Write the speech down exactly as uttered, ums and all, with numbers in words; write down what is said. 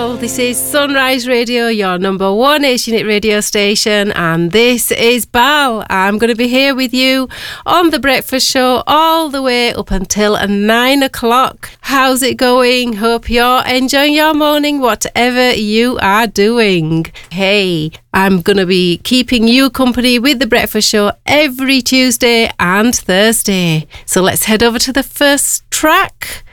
This is Sunrise Radio, your number one Asian radio station, and this is Bal. I'm going to be here with you on The Breakfast Show all the way up until nine o'clock. How's it going? Hope you're enjoying your morning, whatever you are doing. Hey, I'm going to be keeping you company with The Breakfast Show every Tuesday and Thursday. So let's head over to the first track.